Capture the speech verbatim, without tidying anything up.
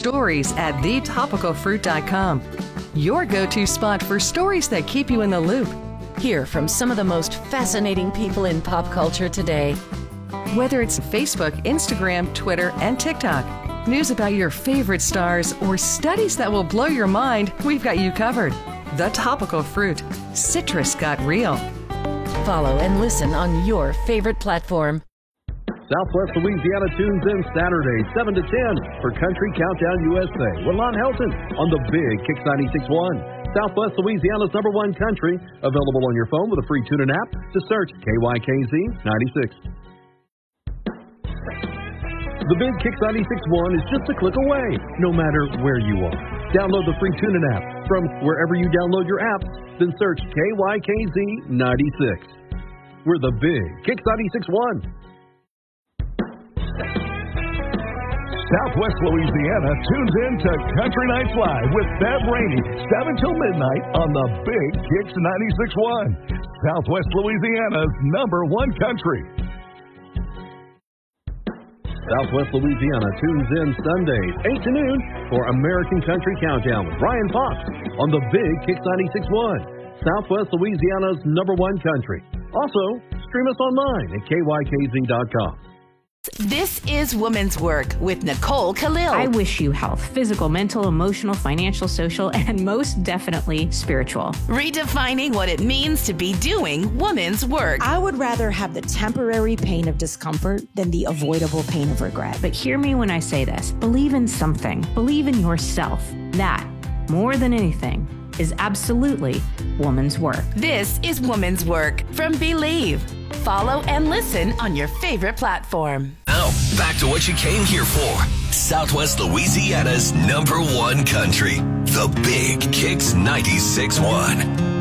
stories at the topical fruit dot com. Your go-to spot for stories that keep you in the loop. Hear from some of the most fascinating people in pop culture today. Whether it's Facebook, Instagram, Twitter, and TikTok, news about your favorite stars, or studies that will blow your mind, we've got you covered. The Topical Fruit. Citrus got real. Follow and listen on your favorite platform. Southwest Louisiana tunes in Saturday, seven to ten for Country Countdown U S A with Lon Helton on the Big Kix ninety-six point one. Southwest Louisiana's number one country, available on your phone with a free tune-in app to search K Y K Z ninety-six. The Big Kix ninety-six point one is just a click away, no matter where you are. Download the free tune-in app from wherever you download your apps, then search K Y K Z ninety-six. We're the Big Kix ninety-six point one. Southwest Louisiana tunes in to Country Nights Live with Bev Rainey, seven till midnight on the Big Kix ninety-six point one. Southwest Louisiana's number one country. Southwest Louisiana tunes in Sundays, eight to noon for American Country Countdown with Brian Fox on the Big Kix ninety-six point one. Southwest Louisiana's number one country. Also, stream us online at K Y K Z dot com. This is Woman's Work with Nicole Khalil. I wish you health, physical, mental, emotional, financial, social, and most definitely spiritual. Redefining what it means to be doing woman's work. I would rather have the temporary pain of discomfort than the avoidable pain of regret. But hear me when I say this. Believe in something. Believe in yourself. That, more than anything, is absolutely woman's work. This is Woman's Work from Believe. Follow and listen on your favorite platform. Now, back to what you came here for. Southwest Louisiana's number one country. The Big Kix ninety-six point one.